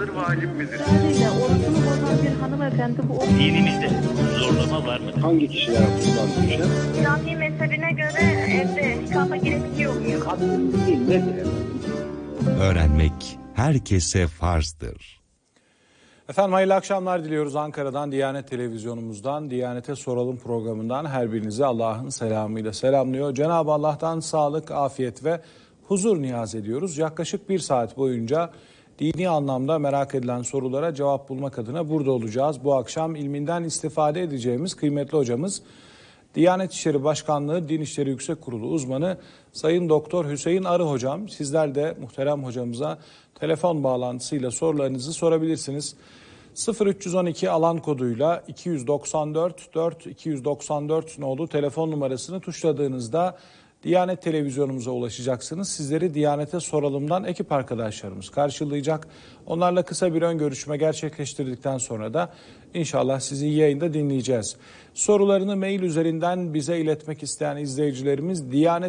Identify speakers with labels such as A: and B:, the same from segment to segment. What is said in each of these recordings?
A: mıdır, vacip midir?
B: Sadece orucunu bozan bir hanımefendi bu.
C: Dinimizde zorlama var mıdır?
D: Hangi kişiler kurban düşer?
E: İslami mezhebine göre evde nikahla girebiliyor muyum?
D: Kadın değil, nedir?
F: Öğrenmek herkese farzdır.
G: Efendim hayırlı akşamlar diliyoruz Ankara'dan, Diyanet Televizyonumuzdan, Diyanet'e Soralım programından her birinizi Allah'ın selamıyla selamlıyor. Cenab-ı Allah'tan sağlık, afiyet ve huzur niyaz ediyoruz. Yaklaşık bir saat boyunca dini anlamda merak edilen sorulara cevap bulmak adına burada olacağız. Bu akşam ilminden istifade edeceğimiz kıymetli hocamız, Diyanet İşleri Başkanlığı Din İşleri Yüksek Kurulu uzmanı Sayın Doktor Hüseyin Arı hocam. Sizler de muhterem hocamıza telefon bağlantısıyla sorularınızı sorabilirsiniz. 0312 alan koduyla 294 4 294 nolu telefon numarasını tuşladığınızda Diyanet Televizyonumuza ulaşacaksınız. Sizleri Diyanet'e Soralım'dan ekip arkadaşlarımız karşılayacak. Onlarla kısa bir ön görüşme gerçekleştirdikten sonra da inşallah sizi yayında dinleyeceğiz. Sorularını mail üzerinden bize iletmek isteyen izleyicilerimiz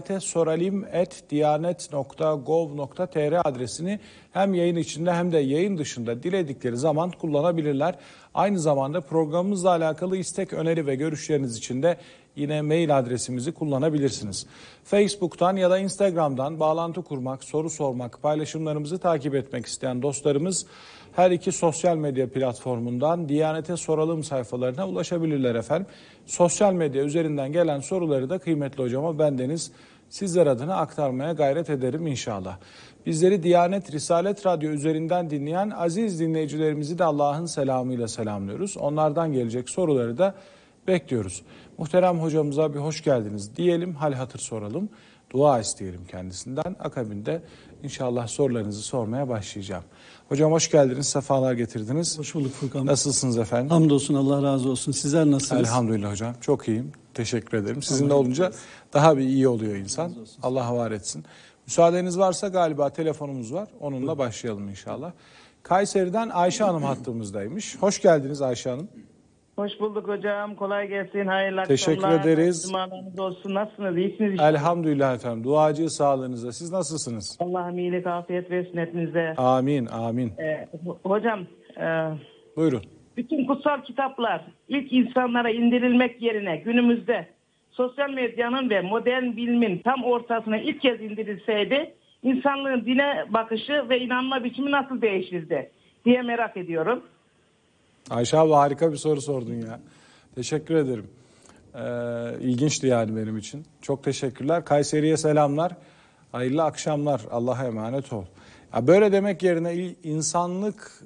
G: diyanetesoralim@diyanet.gov.tr adresini hem yayın içinde hem de yayın dışında diledikleri zaman kullanabilirler. Aynı zamanda programımızla alakalı istek, öneri ve görüşleriniz için de yine mail adresimizi kullanabilirsiniz. Facebook'tan ya da Instagram'dan bağlantı kurmak, soru sormak, paylaşımlarımızı takip etmek isteyen dostlarımız her iki sosyal medya platformundan Diyanet'e Soralım sayfalarına ulaşabilirler efendim. Sosyal medya üzerinden gelen soruları da kıymetli hocama bendeniz sizler adına aktarmaya gayret ederim inşallah. Bizleri Diyanet Risalet Radyo üzerinden dinleyen aziz dinleyicilerimizi de Allah'ın selamıyla selamlıyoruz. Onlardan gelecek soruları da bekliyoruz. Muhterem hocamıza bir hoş geldiniz diyelim, hal hatır soralım, dua isteyelim kendisinden. Akabinde inşallah sorularınızı sormaya başlayacağım. Hocam hoş geldiniz, sefalar getirdiniz.
H: Hoş bulduk Furkan.
G: Nasılsınız efendim?
H: Hamdolsun, Allah razı olsun. Sizler nasılsınız?
G: Elhamdülillah hocam, çok iyiyim. Teşekkür ederim. Sizinle olunca daha bir iyi oluyor insan. Allah var etsin. Müsaadeniz varsa galiba telefonumuz var. Onunla başlayalım inşallah. Kayseri'den Ayşe Hanım hattımızdaymış. Hoş geldiniz Ayşe Hanım.
I: Hoş bulduk hocam. Kolay gelsin. Hayırlı
G: Teşekkür
I: akşamlar.
G: ederiz.
I: Cumalarınız olsun. Nasılsınız? İyisiniz inşallah.
G: Elhamdülillah efendim. Duacı sağlığınıza. Siz nasılsınız?
I: Allah'ım iyilik, afiyet versin hepinize.
G: Amin, amin.
I: Hocam,
G: Buyurun.
I: bütün kutsal kitaplar ilk insanlara indirilmek yerine günümüzde sosyal medyanın ve modern bilimin tam ortasına ilk kez indirilseydi insanlığın dine bakışı ve inanma biçimi nasıl değişirdi diye merak ediyorum.
G: Ayşe abla harika bir soru sordun ya. Teşekkür ederim. İlginçti yani benim için. Çok teşekkürler. Kayseri'ye selamlar. Hayırlı akşamlar. Allah'a emanet ol. Ya böyle demek yerine insanlık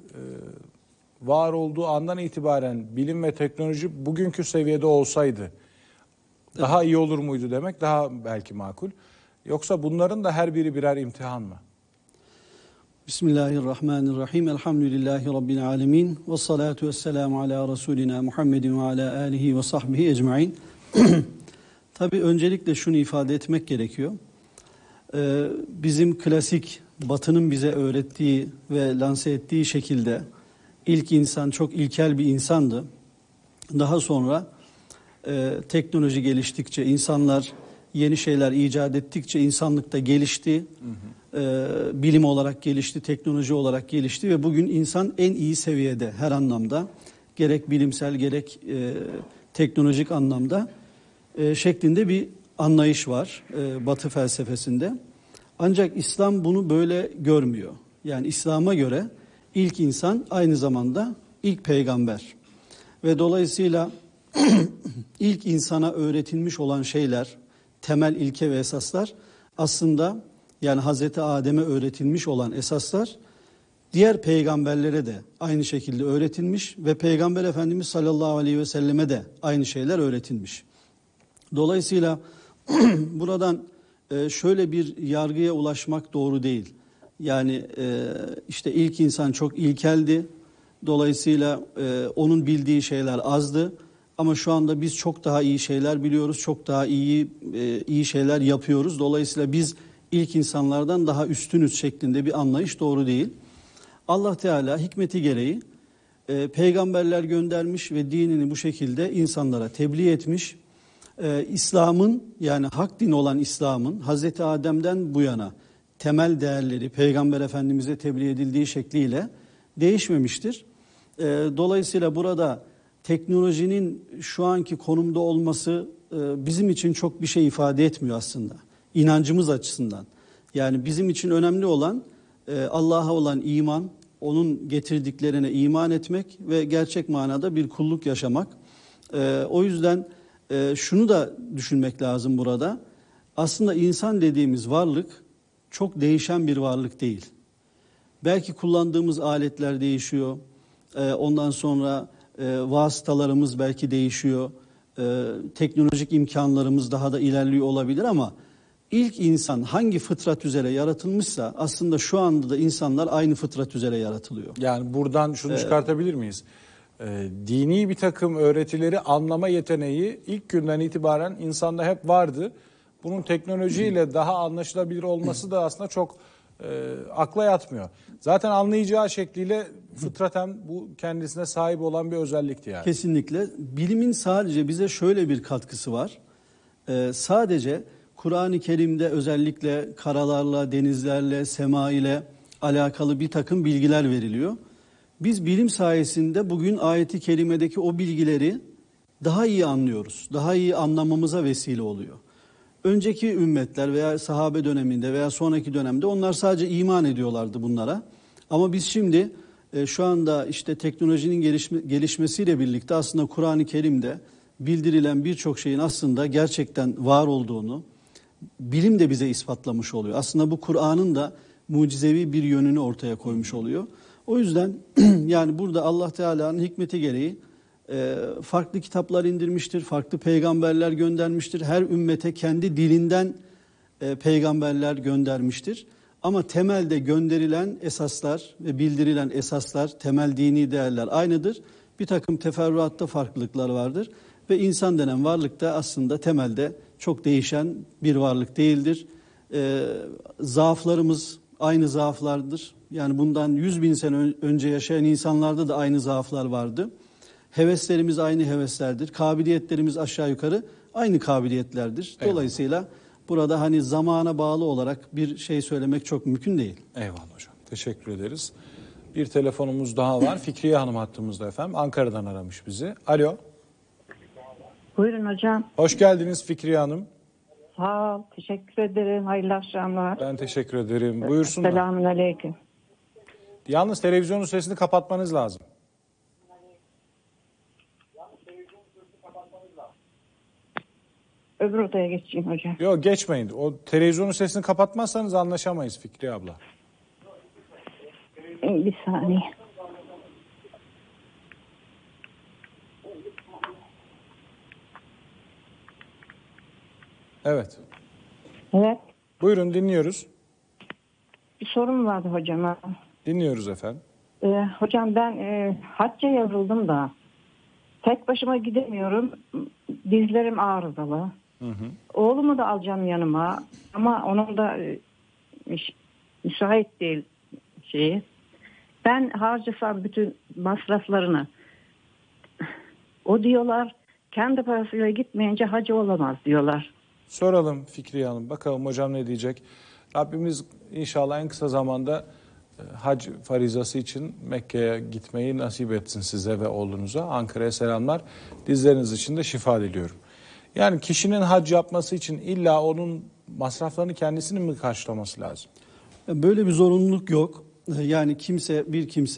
G: var olduğu andan itibaren bilim ve teknoloji bugünkü seviyede olsaydı daha iyi olur muydu demek daha belki makul. Yoksa bunların da her biri birer imtihan mı?
H: Bismillahirrahmanirrahim. Elhamdülillahi Rabbil alemin. Ve salatu ve selamu ala Resulina Muhammedin ve ala alihi ve sahbihi ecmain. Tabii öncelikle şunu ifade etmek gerekiyor. Bizim klasik Batı'nın bize öğrettiği ve lanse ettiği şekilde ilk insan çok ilkel bir insandı. Daha sonra teknoloji geliştikçe, insanlar yeni şeyler icat ettikçe insanlık da gelişti. Bilim olarak gelişti, teknoloji olarak gelişti ve bugün insan en iyi seviyede her anlamda, gerek bilimsel gerek teknolojik anlamda şeklinde bir anlayış var Batı felsefesinde. Ancak İslam bunu böyle görmüyor. Yani İslam'a göre ilk insan aynı zamanda ilk peygamber. Ve dolayısıyla ilk insana öğretilmiş olan şeyler, temel ilke ve esaslar aslında yani Hazreti Adem'e öğretilmiş olan esaslar diğer peygamberlere de aynı şekilde öğretilmiş ve Peygamber Efendimiz sallallahu aleyhi ve selleme de aynı şeyler öğretilmiş. Dolayısıyla buradan şöyle bir yargıya ulaşmak doğru değil. Yani işte ilk insan çok ilkeldi. Dolayısıyla onun bildiği şeyler azdı. Ama şu anda biz çok daha iyi şeyler biliyoruz, çok daha iyi şeyler yapıyoruz. Dolayısıyla biz ilk insanlardan daha üstünüz şeklinde bir anlayış doğru değil. Allah Teala hikmeti gereği peygamberler göndermiş ve dinini bu şekilde insanlara tebliğ etmiş. İslam'ın yani hak din olan İslam'ın Hazreti Adem'den bu yana temel değerleri Peygamber Efendimiz'e tebliğ edildiği şekliyle değişmemiştir. Dolayısıyla burada teknolojinin şu anki konumda olması bizim için çok bir şey ifade etmiyor aslında. İnancımız açısından. Yani bizim için önemli olan Allah'a olan iman, onun getirdiklerine iman etmek ve gerçek manada bir kulluk yaşamak. O yüzden şunu da düşünmek lazım burada. Aslında insan dediğimiz varlık çok değişen bir varlık değil. Belki kullandığımız aletler değişiyor. Ondan sonra vasıtalarımız belki değişiyor. Teknolojik imkanlarımız daha da ilerliyor olabilir ama ilk insan hangi fıtrat üzere yaratılmışsa aslında şu anda da insanlar aynı fıtrat üzere yaratılıyor.
G: Yani buradan şunu çıkartabilir miyiz? Dini bir takım öğretileri anlama yeteneği ilk günden itibaren insanda hep vardı. Bunun teknolojiyle daha anlaşılabilir olması da aslında çok akla yatmıyor. Zaten anlayacağı şekliyle fıtraten bu kendisine sahip olan bir özellikti yani.
H: Kesinlikle. Bilimin sadece bize şöyle bir katkısı var. Sadece Kur'an-ı Kerim'de özellikle karalarla, denizlerle, sema ile alakalı bir takım bilgiler veriliyor. Biz bilim sayesinde bugün ayeti kerimedeki o bilgileri daha iyi anlıyoruz. Daha iyi anlamamıza vesile oluyor. Önceki ümmetler veya sahabe döneminde veya sonraki dönemde onlar sadece iman ediyorlardı bunlara. Ama biz şimdi şu anda işte teknolojinin gelişmesiyle birlikte aslında Kur'an-ı Kerim'de bildirilen birçok şeyin aslında gerçekten var olduğunu bilim de bize ispatlamış oluyor. Aslında bu Kur'an'ın da mucizevi bir yönünü ortaya koymuş oluyor. O yüzden yani burada Allah Teala'nın hikmeti gereği farklı kitaplar indirmiştir, farklı peygamberler göndermiştir. Her ümmete kendi dilinden peygamberler göndermiştir. Ama temelde gönderilen esaslar ve bildirilen esaslar, temel dini değerler aynıdır. Bir takım teferruatta farklılıklar vardır. Ve insan denen varlık da aslında temelde çok değişen bir varlık değildir. Zaaflarımız aynı zaaflardır. Yani bundan 100.000 sene önce yaşayan insanlarda da aynı zaaflar vardı. Heveslerimiz aynı heveslerdir. Kabiliyetlerimiz aşağı yukarı aynı kabiliyetlerdir. Dolayısıyla burada hani zamana bağlı olarak bir şey söylemek çok mümkün değil.
G: Eyvallah hocam. Teşekkür ederiz. Bir telefonumuz daha var. Fikriye Hanım hattımızda efendim. Ankara'dan aramış bizi. Alo.
B: Buyurun hocam.
G: Hoş geldiniz Fikriye Hanım.
B: Sağ ol. Teşekkür ederim. Hayırlı akşamlar.
G: Ben teşekkür ederim. Buyursunlar.
B: Selamun aleyküm.
G: Yalnız televizyonun sesini kapatmanız lazım.
B: Öbür odaya geçeyim hocam.
G: Yok geçmeyin. O televizyonun sesini kapatmazsanız anlaşamayız Fikriye abla.
B: Bir saniye.
G: Evet.
B: Evet.
G: Buyurun dinliyoruz.
B: Bir sorum vardı hocama.
G: Dinliyoruz efendim.
B: Hocam ben hacca yazıldım da tek başıma gidemiyorum. Dizlerim arızalı. Oğlumu da alacağım yanıma ama onun da müsait değil şeyi. Ben harcasam bütün masraflarını o diyorlar kendi parasıyla gitmeyince hacı olamaz diyorlar.
G: Soralım Fikriye Hanım. Bakalım hocam ne diyecek. Rabbimiz inşallah en kısa zamanda hac farizası için Mekke'ye gitmeyi nasip etsin size ve oğlunuza. Ankara'ya selamlar. Dizleriniz için de şifa diliyorum. Yani kişinin hac yapması için illa onun masraflarını kendisinin mi karşılaması lazım?
H: Böyle bir zorunluluk yok. Yani bir kimse